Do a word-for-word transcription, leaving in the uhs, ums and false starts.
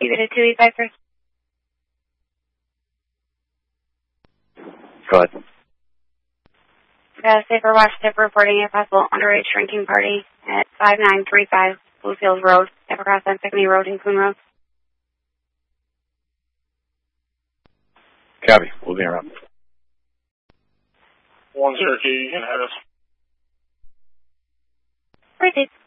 You get a two eight five three. Go ahead. Uh, Safer Watch tip reporting a possible underage drinking party at five nine three five Bluefield Road, step across on Sycamore Road and Coon Road. Copy. We'll be around. One Cherokee, you can have us. Proceed.